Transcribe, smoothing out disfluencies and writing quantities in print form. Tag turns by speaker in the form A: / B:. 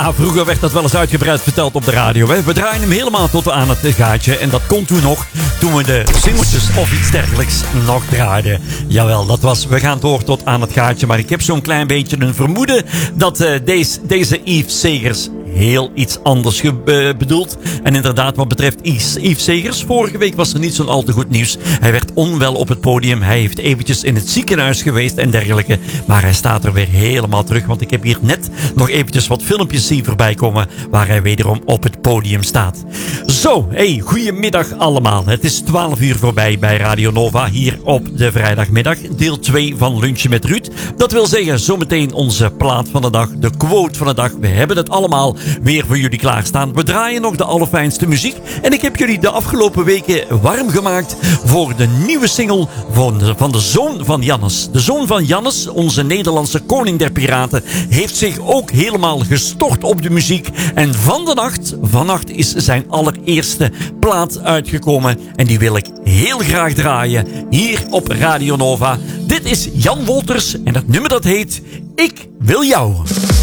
A: Ja, vroeger werd dat wel eens uitgebreid verteld op de radio. Hè. We draaien hem helemaal tot aan het gaatje. En dat kon toen nog, toen we de singeltjes of iets dergelijks nog draaiden. Jawel, dat was, we gaan door tot aan het gaatje. Maar ik heb zo'n klein beetje een vermoeden dat deze Yves Segers heel iets anders bedoelt. En inderdaad, wat betreft Yves Segers, vorige week was er niet zo'n al te goed nieuws. Hij werd onwel op het podium. Hij heeft eventjes in het ziekenhuis geweest en dergelijke. Maar hij staat er weer helemaal terug. Want ik heb hier net nog eventjes wat filmpjes zien voorbij komen waar hij wederom op het podium staat. Zo, hey, goedemiddag allemaal. Het is 12 uur voorbij bij Radio Nova hier op de vrijdagmiddag. Deel 2 van Lunchen met Ruud. Dat wil zeggen, zometeen onze plaat van de dag, de quote van de dag. We hebben het allemaal weer voor jullie klaarstaan. We draaien nog de allerfijnste muziek. En ik heb jullie de afgelopen weken warm gemaakt voor de nieuwe single van de zoon van Jannes. De zoon van Jannes, onze Nederlandse koning der piraten, heeft zich ook helemaal gestort op de muziek. En vannacht is zijn allereerste plaat uitgekomen. En die wil ik heel graag draaien hier op Radio Nova. Dit is Jan Wolters en het nummer dat heet Ik Wil Jou.